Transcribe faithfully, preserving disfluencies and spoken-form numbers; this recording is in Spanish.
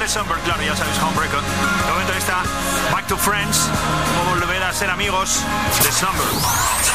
December, claro, ya sabéis, Home Record. De momento está Back to Friends, o volver a ser amigos, December.